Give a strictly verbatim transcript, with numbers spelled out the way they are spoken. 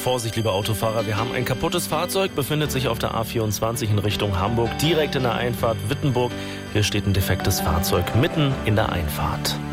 Vorsicht, liebe Autofahrer, wir haben ein kaputtes Fahrzeug, befindet sich auf der A vierundzwanzig in Richtung Hamburg, direkt in der Einfahrt Wittenburg. Hier steht ein defektes Fahrzeug mitten in der Einfahrt.